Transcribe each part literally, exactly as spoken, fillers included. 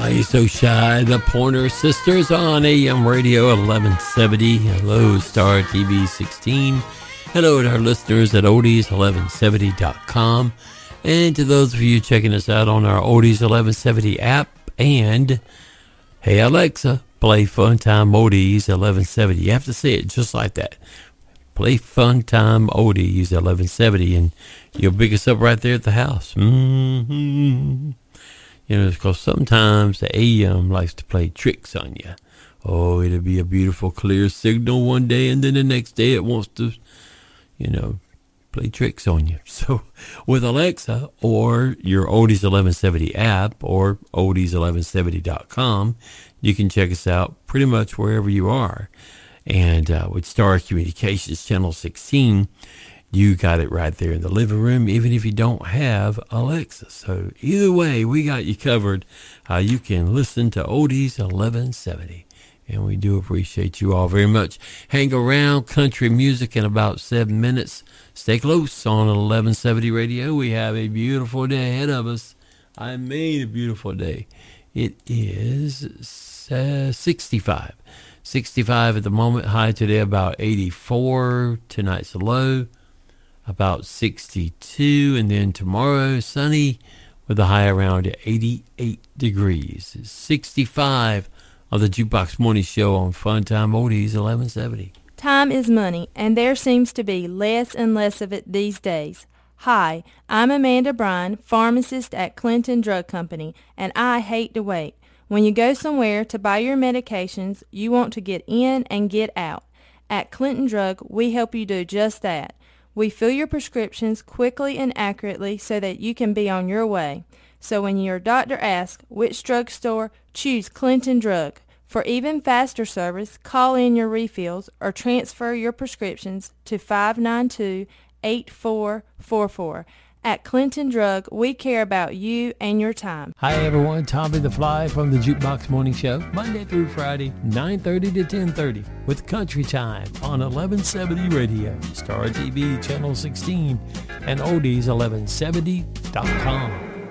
Why You So Shy, the Pointer Sisters on A M Radio eleven seventy. Hello, Star T V sixteen. Hello to our listeners at oldies eleven seventy dot com. And to those of you checking us out on our Oldies eleven seventy app. And, hey Alexa, play Funtime Oldies eleven seventy. You have to say it just like that. Play Funtime Oldies eleven seventy. And you'll pick us up right there at the house. Mm-hmm. You know, because sometimes the A M likes to play tricks on you. Oh, it'll be a beautiful, clear signal one day, and then the next day it wants to, you know, play tricks on you. So with Alexa or your Oldies eleven seventy app or oldies eleven seventy dot com, you can check us out pretty much wherever you are. And uh, with Star Communications Channel sixteen, you got it right there in the living room, even if you don't have Alexa. So either way, we got you covered. Uh, you can listen to Oldies eleven seventy. And we do appreciate you all very much. Hang around, country music in about seven minutes. Stay close on eleven seventy Radio. We have a beautiful day ahead of us. I mean a beautiful day. It is uh, sixty-five. sixty-five at the moment. High today about eighty-four. Tonight's low about sixty-two, and then tomorrow sunny with a high around eighty-eight degrees. sixty-five of the Jukebox Morning Show on Funtime Oldies eleven seventy. Time is money, and there seems to be less and less of it these days. Hi, I'm Amanda Bryan, pharmacist at Clinton Drug Company, and I hate to wait. When you go somewhere to buy your medications, you want to get in and get out. At Clinton Drug, we help you do just that. We fill your prescriptions quickly and accurately so that you can be on your way. So when your doctor asks which drugstore, choose Clinton Drug. For even faster service, call in your refills or transfer your prescriptions to five nine two, eight four four four. At Clinton Drug, we care about you and your time. Hi everyone, Tommy the Fly from the Jukebox Morning Show, Monday through Friday, nine thirty to ten thirty, with Country Time on eleven seventy Radio, Star T V Channel sixteen, and oldies eleven seventy dot com.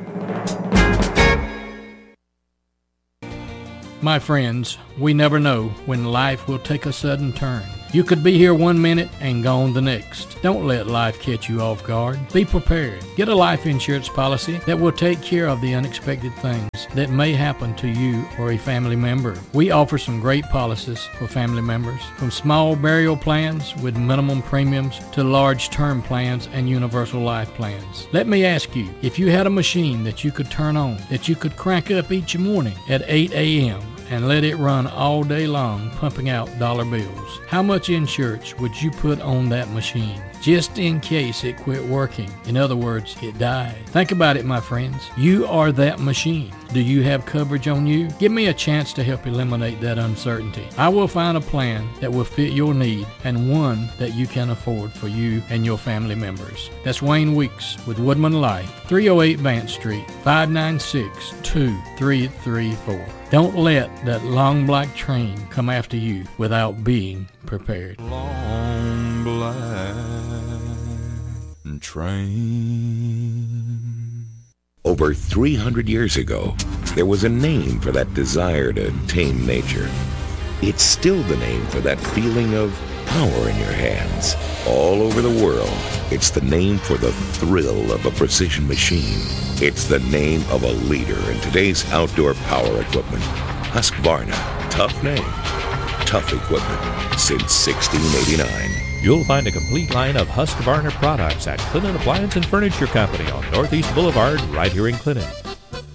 My friends, we never know when life will take a sudden turn. You could be here one minute and gone the next. Don't let life catch you off guard. Be prepared. Get a life insurance policy that will take care of the unexpected things that may happen to you or a family member. We offer some great policies for family members, from small burial plans with minimum premiums to large term plans and universal life plans. Let me ask you, if you had a machine that you could turn on, that you could crank up each morning at eight a.m., and let it run all day long pumping out dollar bills, how much insurance would you put on that machine just in case it quit working? In other words, it died. Think about it, my friends. You are that machine. Do you have coverage on you? Give me a chance to help eliminate that uncertainty. I will find a plan that will fit your need and one that you can afford for you and your family members. That's Wayne Weeks with Woodman Life, three oh eight Vance Street, five nine six, two three three four. Don't let that long black train come after you without being prepared. Long black train. Over three hundred years ago, there was a name for that desire to tame nature. It's still the name for that feeling of power in your hands. All over the world, it's the name for the thrill of a precision machine. It's the name of a leader in today's outdoor power equipment. Husqvarna. Tough name. Tough equipment since sixteen eighty-nine. You'll find a complete line of Husqvarna products at Clinton Appliance and Furniture Company on Northeast Boulevard right here in Clinton.